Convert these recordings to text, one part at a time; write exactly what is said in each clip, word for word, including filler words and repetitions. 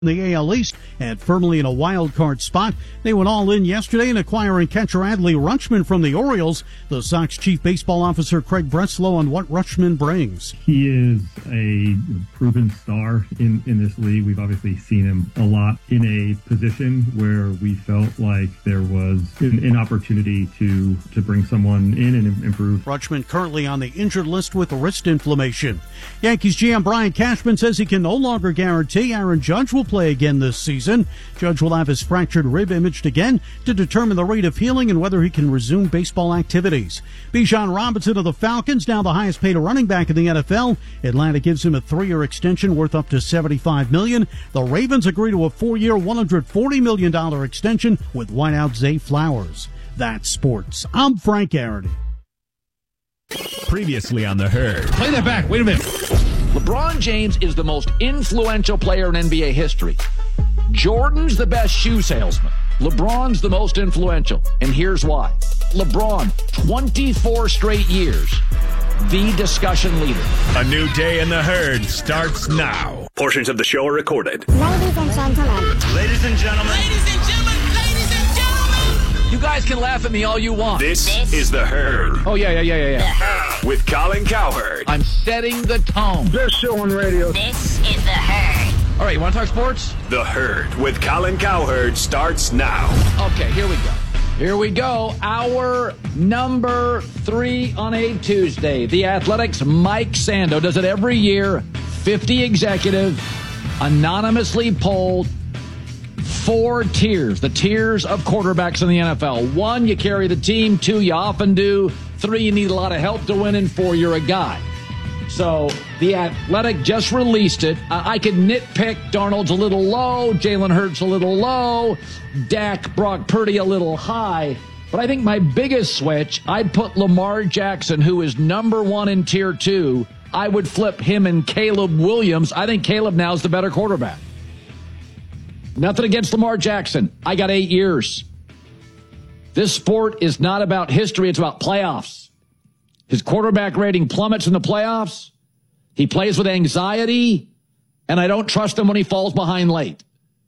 The A L East and firmly in a wild card spot. They went all in yesterday in acquiring catcher Adley Rutschman from the Orioles. The Sox chief baseball officer Craig Breslow on what Rutschman brings. He is a proven star in, in this league. We've obviously seen him a lot in a position where we felt like there was an, an opportunity to, to bring someone in and improve. Rutschman currently on the injured list with wrist inflammation. Yankees G M Brian Cashman says he can no longer guarantee Aaron Judge will play again this season. Judge will have his fractured rib imaged again to determine the rate of healing and whether he can resume baseball activities. Bijan Robinson of the Falcons, now the highest paid running back in the N F L. Atlanta gives him a three-year extension worth up to seventy-five million dollars. The Ravens agree to a four-year, one hundred forty million dollars extension with wideout Zay Flowers. That's sports. I'm Frank Garrity. Previously on The Herd. Play that back. Wait a minute. LeBron James is the most influential player in N B A history. Jordan's the best shoe salesman. LeBron's the most influential. And here's why. LeBron, twenty-four straight years, the discussion leader. A new day in The Herd starts now. Portions of the show are recorded. Ladies and gentlemen. Ladies and gentlemen. Ladies and gentlemen. Ladies and gentlemen. You guys can laugh at me all you want. This, This is The Herd. Oh, yeah, yeah, yeah, yeah, The yeah. Herd. With Colin Cowherd. I'm setting the tone. Best show on radio. This is The Herd. All right, you want to talk sports? The Herd with Colin Cowherd starts now. Okay, here we go. Here we go. Hour number three on a Tuesday. The Athletics' Mike Sando does it every year. fifty executive, anonymously polled. Four tiers, the tiers of quarterbacks in the N F L. One, you carry the team. Two, you often do. Three, you need a lot of help to win. And four, you're a guy. So the Athletic just released it. Uh, I could nitpick. Darnold's a little low. Jalen Hurts a little low. Dak, Brock Purdy a little high. But I think my biggest switch, I'd put Lamar Jackson, who is number one in tier two. I would flip him and Caleb Williams. I think Caleb now is the better quarterback. Nothing against Lamar Jackson. I got eight years. This sport is not about history. It's about playoffs. His quarterback rating plummets in the playoffs. He plays with anxiety, and I don't trust him when he falls behind late.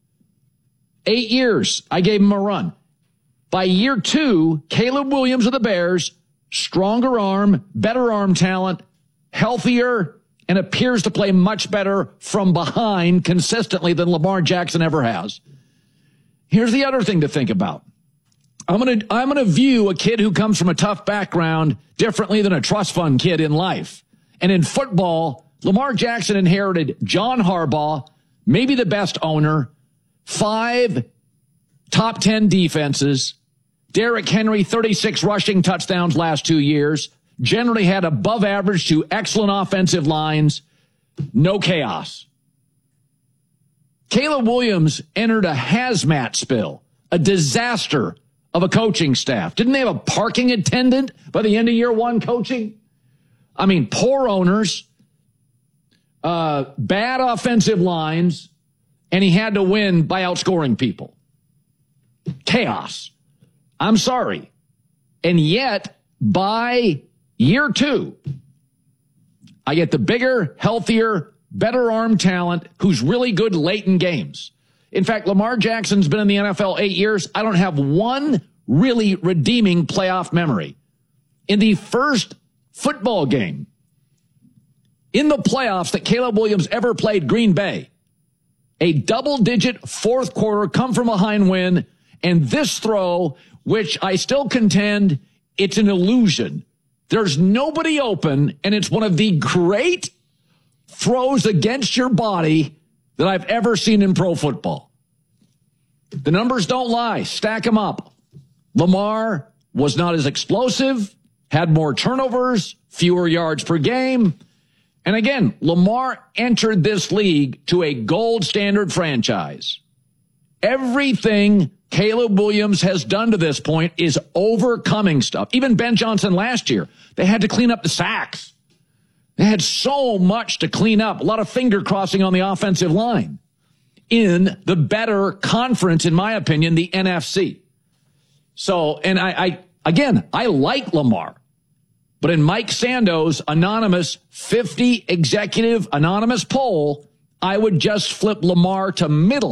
Eight years, I gave him a run. By year two, Caleb Williams of the Bears, stronger arm, better arm talent, healthier, and appears to play much better from behind consistently than Lamar Jackson ever has. Here's the other thing to think about. I'm going to I'm going to view a kid who comes from a tough background differently than a trust fund kid in life. And in football, Lamar Jackson inherited John Harbaugh, maybe the best owner, five top ten defenses, Derrick Henry, thirty-six rushing touchdowns last two years, generally had above average to excellent offensive lines, no chaos. Caleb Williams entered a hazmat spill, a disaster of a coaching staff. Didn't they have a parking attendant by the end of year one coaching? I mean, poor owners, uh, bad offensive lines, and he had to win by outscoring people. Chaos. I'm sorry. And yet, by year two, I get the bigger, healthier, better arm talent who's really good late in games. In fact, Lamar Jackson's been in the N F L eight years. I don't have one really redeeming playoff memory. In the first football game in the playoffs that Caleb Williams ever played Green Bay, a double-digit fourth quarter come-from-behind win, and this throw, which I still contend it's an illusion. There's nobody open, and it's one of the great throws against your body that I've ever seen in pro football. The numbers don't lie. Stack them up. Lamar was not as explosive, had more turnovers, fewer yards per game. And again, Lamar entered this league to a gold standard franchise. Everything Caleb Williams has done to this point is overcoming stuff. Even Ben Johnson last year, they had to clean up the sacks. They had so much to clean up, a lot of finger crossing on the offensive line in the better conference, in my opinion, the N F C. So, and I, I again, I like Lamar, but in Mike Sando's anonymous fifty executive anonymous poll, I would just flip Lamar to middle.